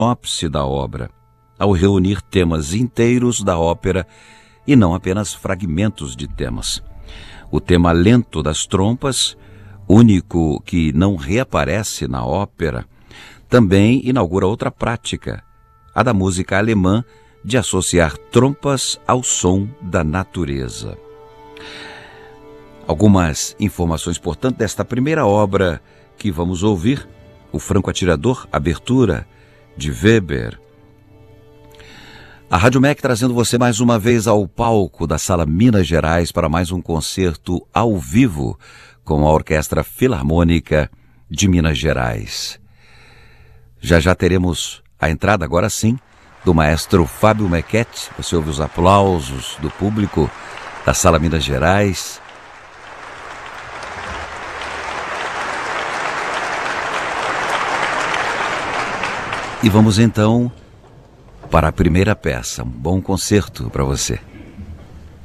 sinopse da obra, ao reunir temas inteiros da ópera e não apenas fragmentos de temas. O tema lento das trompas, único que não reaparece na ópera, também inaugura outra prática, a da música alemã de associar trompas ao som da natureza. Algumas informações, portanto, desta primeira obra que vamos ouvir, O Franco Atirador, abertura de Weber. A Rádio MEC trazendo você mais uma vez ao palco da Sala Minas Gerais para mais um concerto ao vivo com a Orquestra Filarmônica de Minas Gerais. Já teremos a entrada, agora sim, do maestro Fábio Mequete. Você ouve os aplausos do público da Sala Minas Gerais. E vamos então para a primeira peça. Um bom concerto para você.